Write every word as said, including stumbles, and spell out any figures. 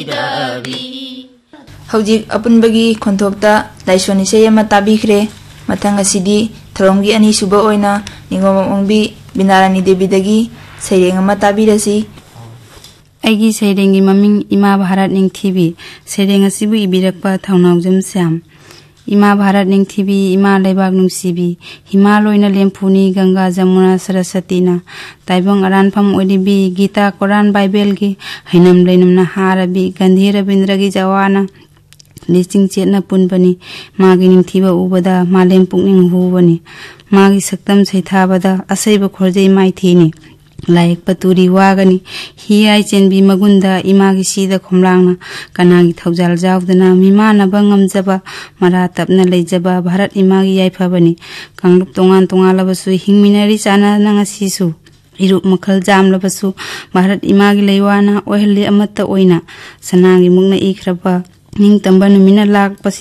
हौजिक अपुनबगी खोंथोक्ता लाइसोन इसे यमा ताबिखरे मथंग असिदी थरोंगी अनि सुबा ओइना निंगोमोंबी बिनारानी देवीदगी सैरेंग अमा ताबिरसी अगी सैरेंगी ममिंग इमा भारत निंगथिबी सैरेंग असिबु इबिरकपा थौनावजम श्याम इमा भारत निंगथिबी इमा लेबाग नुंसिबी हिमालयना लेमफुनी गंगा जमुना सरस्वतीना ताइबंग अरानफम ओदिबी गीता कुरान बाइबल की हैनम लेनमना हारबी गांधी रविंद्रगी जवाना लिचिंग चेतना पुनबनी मागी निंगथिबा उबदा मालेम पुकनिंग हुबनी मागी सक्तम सैथाबदा असैब खोरजै माइथीनी लाइक पतुरी वागनी ही आई चेनबी मगुंदा इमागी सीदा खोमलांगना कनागी थौजाल जावदना मिमाना बंगमजबा मरा तपना लेजबा भारत इमागी याइफाबनी कांगलुप तोंगान तोंगालबसु हिंगमिनरी चाना नंगसिसु इरुप मखल जामलबसु भारत इमागी लेवाना ओहली अमत्ता ओइना सनागी मुगना इखरबा निंग तंबा नुमिना लाक